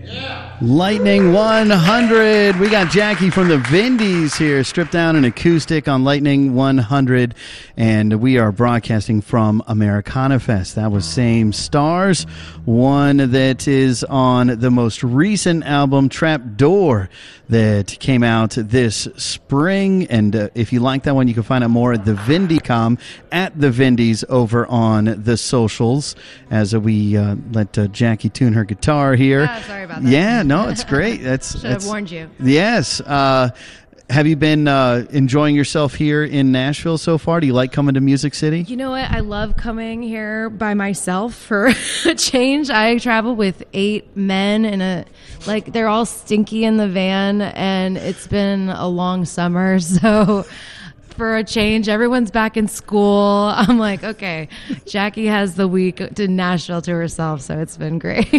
Lightning 100. We got Jackie from the Vindies here, stripped down and acoustic on Lightning 100. And we are broadcasting from Americana Fest. That was Same Stars, one that is on the most recent album, Trapdoor, that came out this spring. And if you like that one, you can find out more at the Vindicom, at the Vindies over on the socials, as we let Jackie tune her guitar here. Sorry about that. Yeah, no, it's great. Should have warned you. Yes. Have you been enjoying yourself here in Nashville so far? Do you like coming to Music City? You know what? I love coming here by myself for a change. I travel with 8 men and they're all stinky in the van, and it's been a long summer, so for a change, everyone's back in school. I'm like, okay, Jackie has the week to Nashville to herself, so it's been great.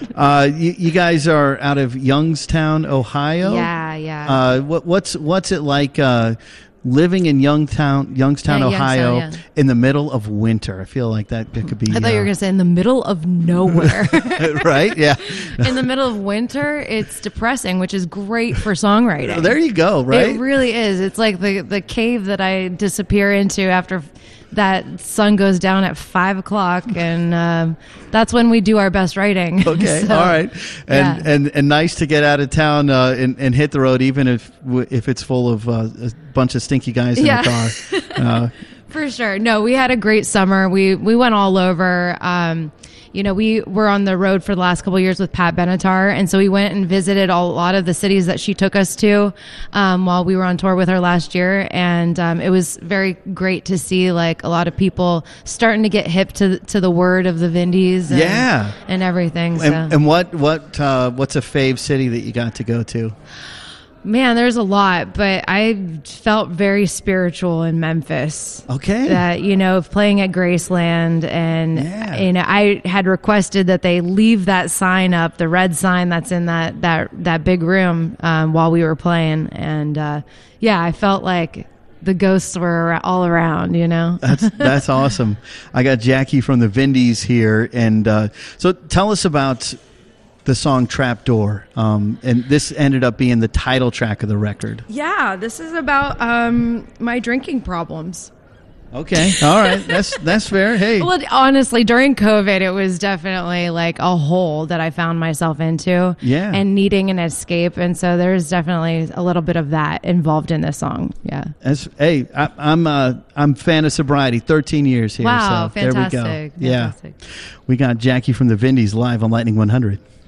You guys are out of Youngstown, Ohio? Yeah. What's it like living in Youngstown, Ohio, in the middle of winter? I feel like that could be... I thought you were going to say in the middle of nowhere. Right? Yeah. In the middle of winter, it's depressing, which is great for songwriting. There you go, right? It really is. It's like the cave that I disappear into after that sun goes down at 5 o'clock, and that's when we do our best writing. Okay, so, all right, and nice to get out of town and hit the road, even if it's full of a bunch of stinky guys in the car. For sure. No, we had a great summer. We went all over. We were on the road for the last couple of years with Pat Benatar, and so we went and visited a lot of the cities that she took us to while we were on tour with her last year, and it was very great to see like a lot of people starting to get hip to the word of the Vindies and everything. So. And what's a fave city that you got to go to? Man, there's a lot, but I felt very spiritual in Memphis. Okay. That, playing at Graceland, and I had requested that they leave that sign up, the red sign that's in that big room while we were playing. And I felt like the ghosts were all around, That's awesome. I got Jackie from the Vindies here, and so tell us about the song Trapdoor, and this ended up being the title track of the record. Yeah, this is about my drinking problems. Okay, all right, that's fair. Hey, well, honestly, during COVID, it was definitely like a hole that I found myself into, and needing an escape, and so there's definitely a little bit of that involved in this song. Yeah. I'm a fan of sobriety. 13 years here. Wow, so fantastic. There we go. Fantastic. Yeah, we got Jackie from the Vindies live on Lightning 100.